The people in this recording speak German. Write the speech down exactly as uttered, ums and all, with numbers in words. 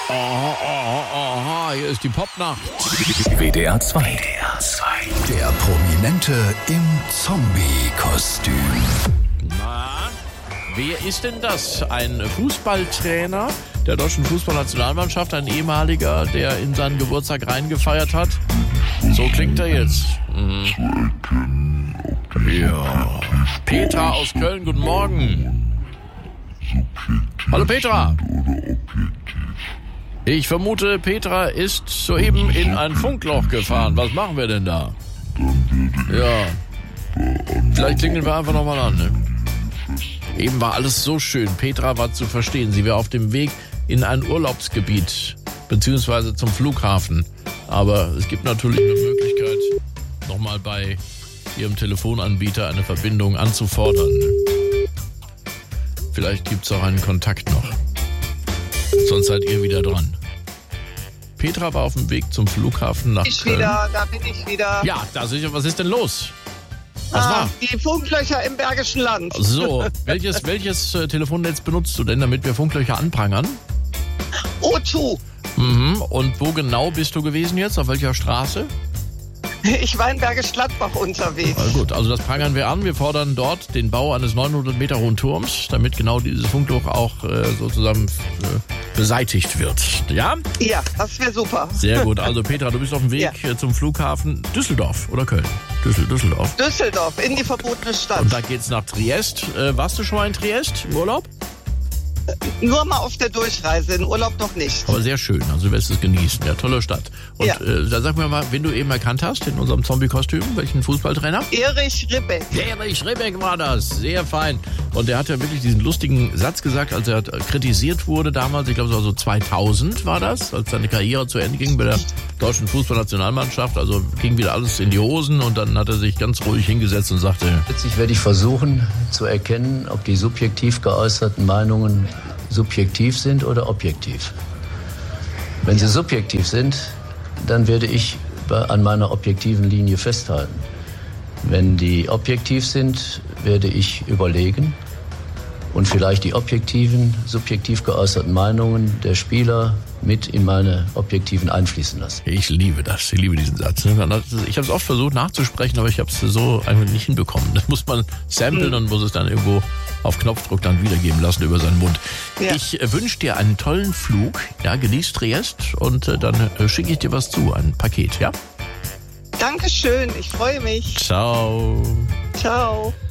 Aha, aha, aha, hier ist die Popnacht. W D R zwei. W D R zwei. Der Prominente im Zombie-Kostüm. Na, wer ist denn das? Ein Fußballtrainer der deutschen Fußballnationalmannschaft, ein ehemaliger, der in seinen Geburtstag reingefeiert hat? So klingt er jetzt. Mhm. Ja. Petra aus Köln, guten Morgen. Hallo Petra. Ich vermute, Petra ist soeben in ein Funkloch gefahren. Was machen wir denn da? Ja. Vielleicht klingeln wir einfach nochmal an, ne? Eben war alles so schön. Petra war zu verstehen. Sie wäre auf dem Weg in ein Urlaubsgebiet, beziehungsweise zum Flughafen. Aber es gibt natürlich eine Möglichkeit, nochmal bei Ihrem Telefonanbieter eine Verbindung anzufordern. Vielleicht gibt es auch einen Kontakt noch. Sonst seid ihr wieder dran. Petra war auf dem Weg zum Flughafen nach ich Köln. Wieder, da bin ich wieder. Ja, da sicher. Was ist denn los? Was ah, war? Die Funklöcher im Bergischen Land. So, welches, welches äh, Telefonnetz benutzt du denn, damit wir Funklöcher anprangern? O zwei. Mhm. Und wo genau bist du gewesen jetzt? Auf welcher Straße? Ich war in Bergisch Gladbach unterwegs. Na gut, also das prangern wir an. Wir fordern dort den Bau eines neunhundert Meter hohen Turms, damit genau dieses Funkloch auch äh, sozusagen äh, beseitigt wird. Ja? Ja, das wäre super. Sehr gut. Also Petra, du bist auf dem Weg Ja. äh, zum Flughafen Düsseldorf oder Köln? Düssel, Düsseldorf. Düsseldorf, in die verbotene Stadt. Und da geht's nach Triest. Äh, warst du schon mal in Triest im Urlaub? Nur mal auf der Durchreise, in Urlaub noch nicht. Aber sehr schön, also du wirst es genießen. Ja, tolle Stadt. Und Ja. äh, da sag mir mal, wen du eben erkannt hast in unserem Zombie-Kostüm, welchen Fußballtrainer? Erich Ribbeck. Erich Ribbeck war das, sehr fein. Und der hat ja wirklich diesen lustigen Satz gesagt, als er kritisiert wurde damals, ich glaube es war so zweitausend war das, als seine Karriere zu Ende ging bei der deutschen Fußballnationalmannschaft. Also ging wieder alles in die Hosen und dann hat er sich ganz ruhig hingesetzt und sagte, Letztlich werde ich versuchen zu erkennen, ob die subjektiv geäußerten Meinungen subjektiv sind oder objektiv. Wenn sie subjektiv sind, dann werde ich bei, an meiner objektiven Linie festhalten. Wenn die objektiv sind, werde ich überlegen und vielleicht die objektiven, subjektiv geäußerten Meinungen der Spieler mit in meine objektiven einfließen lassen. ich liebe das, ich liebe diesen Satz. Ich habe es oft versucht nachzusprechen, aber ich habe es so einfach nicht hinbekommen. Das muss man samplen und muss es dann irgendwo auf Knopfdruck dann wiedergeben lassen über seinen Mund. Ja. Ich äh, wünsche dir einen tollen Flug, ja, genieß Triest und äh, dann äh, schicke ich dir was zu, ein Paket, ja? Dankeschön, ich freue mich. Ciao. Ciao.